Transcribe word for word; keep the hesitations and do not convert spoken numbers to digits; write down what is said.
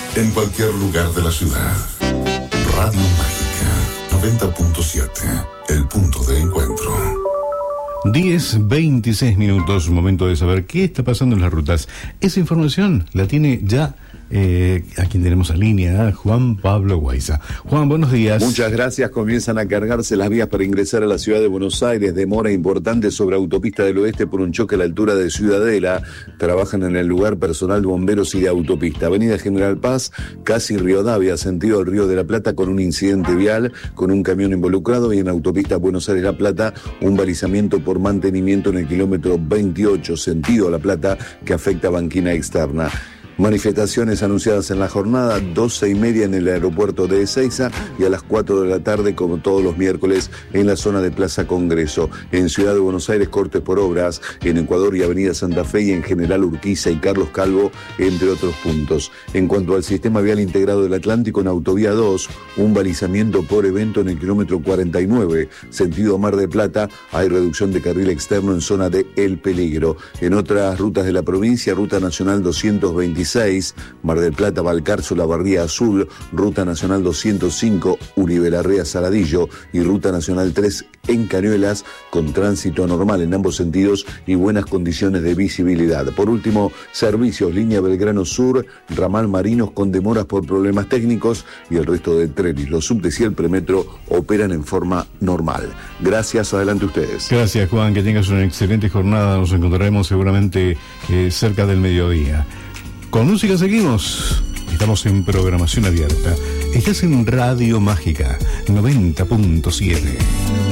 en cualquier lugar de la ciudad. Radio Mágica noventa punto siete, el punto de encuentro. diez veintiséis minutos, momento de saber qué está pasando en las rutas. Esa información la tiene ya eh, a quien tenemos en línea, Juan Pablo Guaiza. Juan, buenos días. Muchas gracias. Comienzan a cargarse las vías para ingresar a la ciudad de Buenos Aires. Demora importante sobre Autopista del Oeste por un choque a la altura de Ciudadela. Trabajan en el lugar personal, bomberos y de autopista. Avenida General Paz, casi Rivadavia, sentido del Río de la Plata, con un incidente vial, con un camión involucrado, y en Autopista Buenos Aires-La Plata, un balizamiento por mantenimiento en el kilómetro veintiocho, sentido La Plata, que afecta a banquina externa. Manifestaciones anunciadas en la jornada, doce y media en el aeropuerto de Ezeiza y a las cuatro de la tarde, como todos los miércoles, en la zona de Plaza Congreso. En Ciudad de Buenos Aires, cortes por obras, en Ecuador y Avenida Santa Fe, y en General Urquiza y Carlos Calvo, entre otros puntos. En cuanto al sistema vial integrado del Atlántico, en Autovía dos, un balizamiento por evento en el kilómetro cuarenta y nueve, sentido Mar del Plata, hay reducción de carril externo en zona de El Peligro. En otras rutas de la provincia, Ruta Nacional doscientos veintiséis, Mar del Plata, Balcarce, La Barría Azul, Ruta Nacional doscientos cinco, Uribe Larrea, Saladillo, y Ruta Nacional tres en Cañuelas, con tránsito normal en ambos sentidos y buenas condiciones de visibilidad. Por último, servicios, línea Belgrano Sur, ramal Marinos, con demoras por problemas técnicos, y el resto de trenes, los subtes y el premetro operan en forma normal. Gracias, adelante ustedes. Gracias, Juan, que tengas una excelente jornada. Nos encontraremos seguramente eh, cerca del mediodía. Con música seguimos. Estamos en programación abierta. Estás en Radio Mágica noventa punto siete.